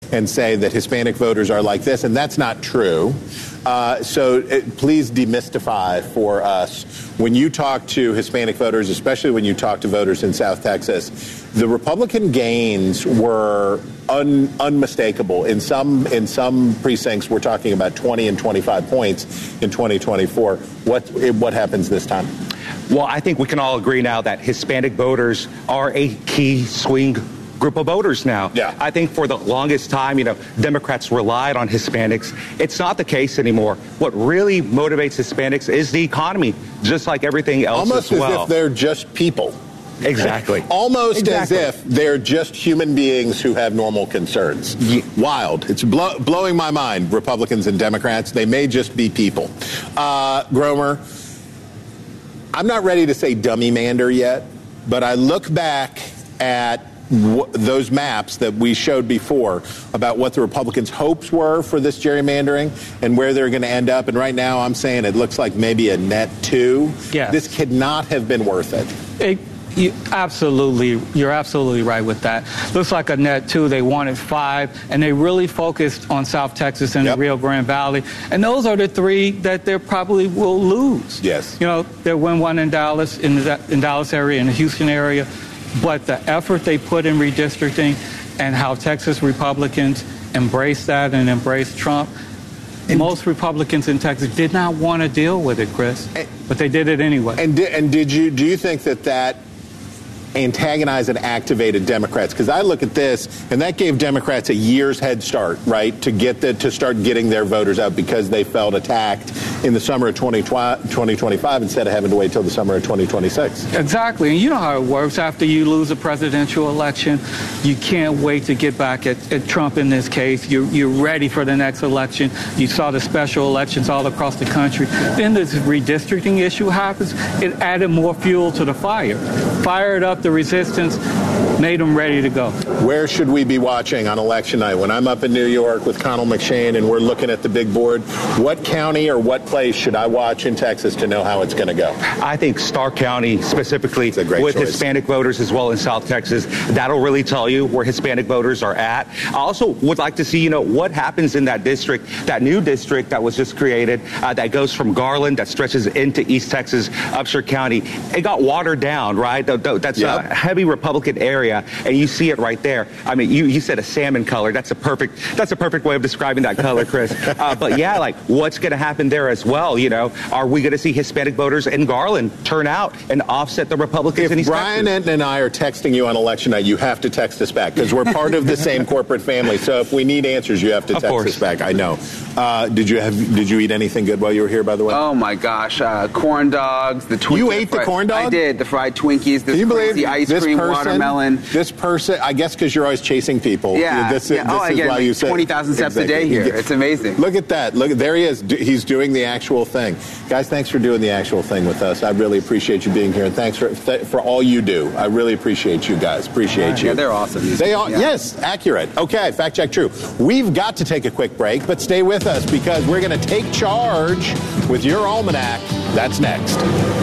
and say that Hispanic voters are like this, and that's not true. Please demystify for us, when you talk to Hispanic voters, especially when you talk to voters in South Texas, the Republican gains were unmistakable. In some precincts, we're talking about 20 and 25 points in 2024. What happens this time? Well, I think we can all agree now that Hispanic voters are a key swing group of voters now. Yeah. I think for the longest time, Democrats relied on Hispanics. It's not the case anymore. What really motivates Hispanics is the economy, just like everything else Almost as well. As if they're just people. Exactly. Almost as if they're just human beings who have normal concerns. Yeah. Wild. It's blowing my mind, Republicans and Democrats. They may just be people. Gromer, I'm not ready to say dummy-mander yet, but I look back at those maps that we showed before about what the Republicans' hopes were for this gerrymandering and where they're going to end up. And right now I'm saying it looks like maybe a net 2. Yes. This could not have been worth it. You're absolutely right with that. Looks like a net 2. They wanted 5, and they really focused on South Texas and the Rio Grande Valley. And those are the 3 that they probably will lose. Yes. They'll win 1 in Dallas, in Dallas area, in the Houston area. But the effort they put in redistricting and how Texas Republicans embrace that and embrace Trump, most Republicans in Texas did not want to deal with it, Chris, but they did it anyway. And do you think that antagonized and activated Democrats? Because I look at this, and that gave Democrats a year's head start, right, to start getting their voters out because they felt attacked in the summer of 2025 instead of having to wait till the summer of 2026. Exactly. And you know how it works. After you lose a presidential election, you can't wait to get back at Trump in this case. You're ready for the next election. You saw the special elections all across the country. Then this redistricting issue happens. It added more fuel to the fire. Fired up the resistance, made them ready to go. Where should we be watching on election night? When I'm up in New York with Connell McShane and we're looking at the big board, what county or what place should I watch in Texas to know how it's going to go? I think Starr County specifically with choice. Hispanic voters as well in South Texas. That'll really tell you where Hispanic voters are at. I also would like to see, what happens in that district, that new district that was just created that goes from Garland, that stretches into East Texas, Upshur County. It got watered down, right? That's a heavy Republican area, and you see it right there. I mean, you said a salmon color. That's a perfect way of describing that color, Chris. But yeah, what's going to happen there as well? Are we going to see Hispanic voters in Garland turn out and offset the Republicans in East Texas? Brian Enton and I are texting you on election night, you have to text us back because we're part of the same corporate family. So if we need answers, you have to text us back. I know. Did you eat anything good while you were here, by the way? Oh my gosh, corn dogs, the Twinkies. You ate the corn dog? I did. The fried Twinkies, the crazy ice cream, watermelon. This person, I guess because you're always chasing people. Yeah. This is why you say 20,000 steps a day here. It's amazing. Look at that. There he is. He's doing the actual thing. Guys, thanks for doing the actual thing with us. I really appreciate you being here, and thanks for all you do. I really appreciate you guys. Appreciate you. Yeah, they're awesome. They are. Yeah. Yes, accurate. Okay, fact check true. We've got to take a quick break, but stay with us because we're going to take charge with your almanac. That's next.